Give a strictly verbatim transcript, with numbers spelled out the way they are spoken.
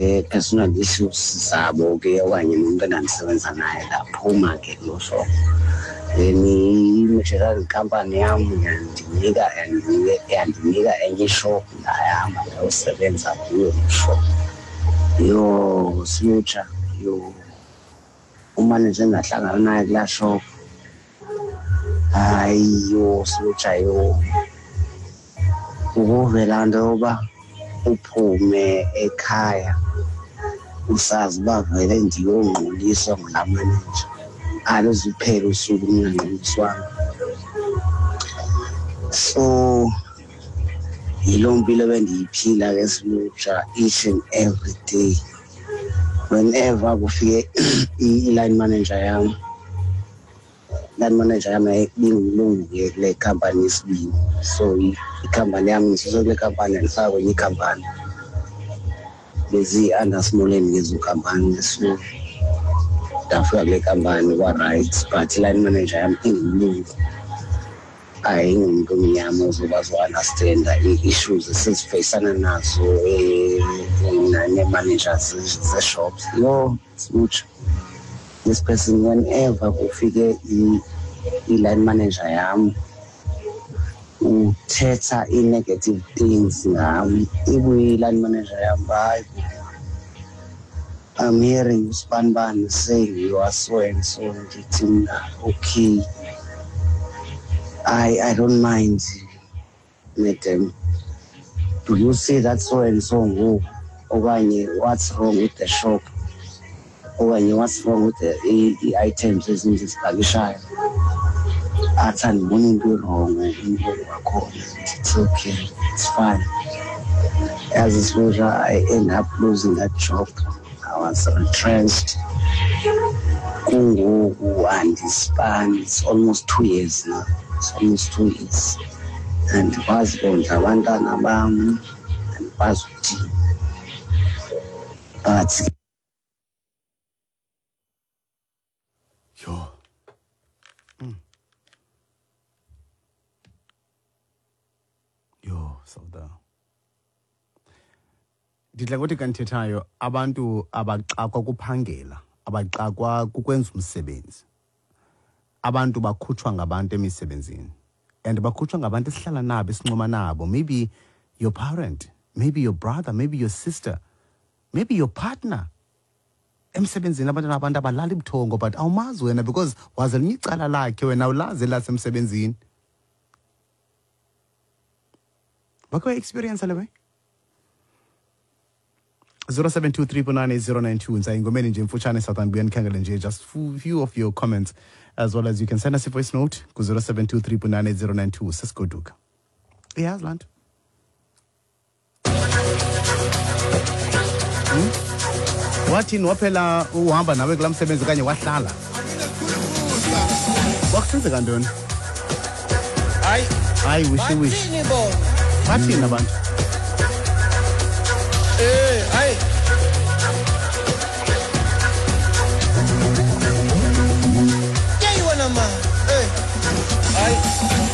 personal issues sabo ke okanye nomuntu endandisebenza naye ndaphuma ke kulo shop. Then i-material company yam yandinika yandinika enye ishop ndahamba ndayosebenza kuyo shop. Yo Slucha, yo umanager endahlangana naye kulaa shop. Hayi yo Slucha yo ukuvela nto yoba uphume ekhaya usazi uba vele ndiyongquliswa ngulaa manager. Alizuphela usuku ningangquliswanga. So yiloo mpilo bendiyiphila ke Slucha each and every day. Whenever kufike i-line manager yam, line manager yam ibingumlungu ke kule company yesibini. So ikhampani yam ngisusa kule company ndifaka kwenye ikhampani. Bezi-undersmoleni ngezo khampani. So ndafika kule company kwa-right but line manager yam ingumlungu. Ayingumntu omnyama ozokwazi uunderstanda ii-issues esizifeyisana nazo nee-managers zee-shops. Yo Slucha, this person whenever kufike i-line manager yam uthetha i-negative things ngam. Ibuyi-line manager yam, hayi I'm hearing uSpanban saying you are so and so. Ndithi mna okay, I I don't mind, madam. Do you see that so and so ngoku? Okanye what's wrong with the shop? Okanye what's wrong with the i-items ezinje zipakishayo? Athi andiboni into wrong into wakhona. It's okay, it's fine. As a soldier, I end up losing that job. I was retrenched. Kungoku andispan. It's almost two years now. It's almost two years. And ndikwazi kondla abantwana bam, andikwazi ukuthini. But yo mm. yo Sauda ndidla ukuthi kanthethayo abantu abaxakwa kuphangela, abaxakwa kukwenza umsebenzi. Abantu bakhutshwa ngabantu emisebenzini, and bakhutshwa ngabantu esihlala nabo esincoma nabo. Maybe your parent, maybe your brother, maybe your sister, maybe your partner. Emsebenzini abantu abantu abalala ibuthongo but awumazi wena because waze linye icala lakhe wena ulazi lasemsebenzini. Bakho experience lewe zero seven two three nine eight zero nine two Ngomeni nje mfutshane South African Kangela nje. Just few of your comments, as well as you can send us a voice note ku zero seven two three nine eight zero nine two. Sesigoduka yes land hmm? Wathi waphela uhamba nawe kula msebenzi kanye wahlala wakusenzeka ntoni? Hayi hayi wishi wishi bathini abantu